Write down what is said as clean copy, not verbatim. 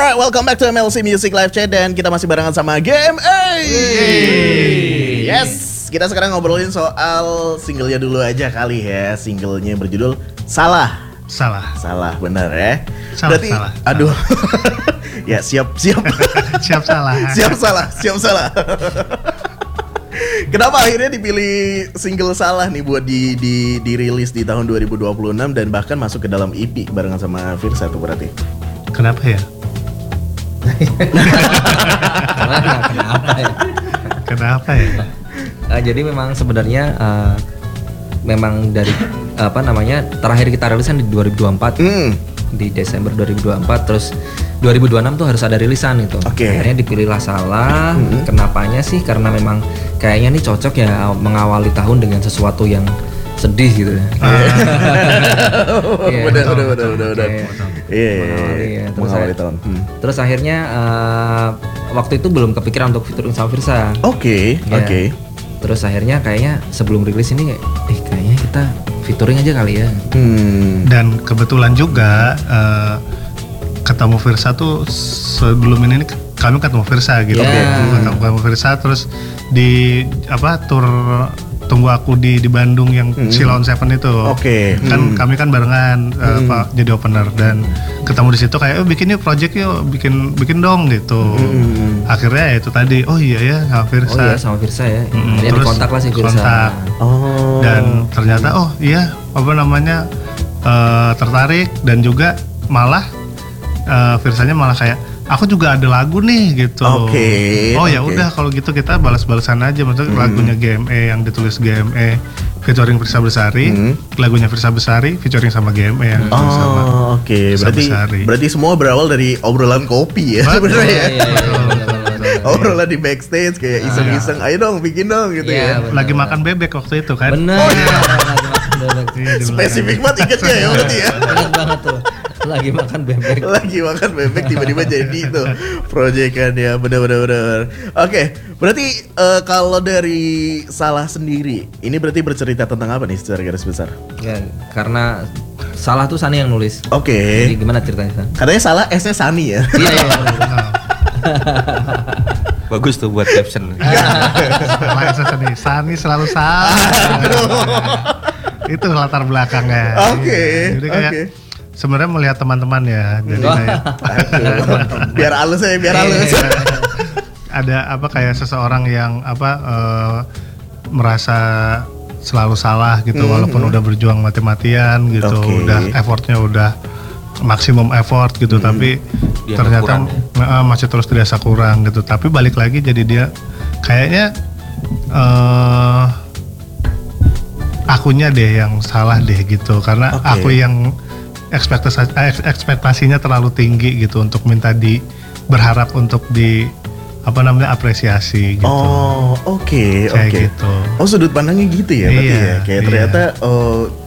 Alright, welcome back to MLC Music Live Chat dan kita masih barengan sama GMA. Yes, kita sekarang ngobrolin soal singlenya dulu aja kali ya. Singlenya berjudul Salah, benar ya. Berarti, salah. aduh, ya siap. Siap salah. siap salah. Kenapa akhirnya dipilih single Salah nih buat dirilis di tahun 2026 dan bahkan masuk ke dalam EP barengan sama Firsa tuh berarti? Kenapa ya? Kenapa ya? Jadi memang sebenarnya memang dari terakhir kita rilisan di 2024 di Desember 2024, terus 2026 tuh harus ada rilisan itu. Akhirnya dipilihlah Salah. Kenapanya sih? Karena memang kayaknya nih cocok ya mengawali tahun dengan sesuatu yang sedih gitu ya. Benar. Iya. Mengawali tahun. Terus akhirnya waktu itu belum kepikiran untuk featuring sama Firsa. Oke. Terus akhirnya kayaknya sebelum rilis ini kayaknya kita featuring aja kali ya. Dan kebetulan juga ketemu Firsa tuh sebelum ini kami ketemu Firsa gitu. Ketemu Firsa terus di tour Tunggu Aku di Bandung yang Silon Seven itu. Kan kami kan barengan Pak jadi opener dan ketemu di situ kayak bikin yuk project yuk, bikin dong gitu. Akhirnya ya itu tadi sama Firsa. Sama Firsa ya. Dia dikontak lah si Firsa. Dan ternyata tertarik dan juga malah Firsanya malah kayak aku juga ada lagu nih gitu. Ya udah kalau gitu kita balas-balasan aja. Maksudnya lagunya GME yang ditulis GME featuring Firsa Besari, lagunya Firsa Besari featuring sama GME yang ditulis sama Firsa Besari. Berarti semua berawal dari obrolan kopi ya sebenarnya. Obrolan di backstage kayak iseng-iseng, ayo dong bikin dong gitu ya. Lagi makan bebek waktu itu kan. Bener. Lagi makan bebek. Spesifik banget ingetnya ya berarti ya. Ingat banget tuh. Lagi makan bebek tiba-tiba jadi itu proyekannya. Bener. Oke, berarti kalau dari Salah sendiri ini berarti bercerita tentang apa nih secara garis besar? Ya, karena Salah tuh Sani yang nulis. Jadi gimana ceritanya? Katanya Salah S-nya Sani ya. Iya. Bagus tuh buat caption. Sani selalu salah. Itu latar belakangnya. Jadi kayak sebenarnya melihat teman-teman ya, jadi kayak biar halus. Ada kayak seseorang yang merasa selalu salah gitu, walaupun udah berjuang mati-matian gitu, udah effortnya udah maksimum effort gitu, tapi dia ternyata masih terus dirasa kurang gitu. Tapi balik lagi jadi dia kayaknya akunya deh yang salah deh gitu, karena aku yang ekspektasinya terlalu tinggi gitu untuk minta berharap untuk apresiasi gitu. Kayak gitu. Sudut pandangnya gitu ya berarti ya. Kayak ternyata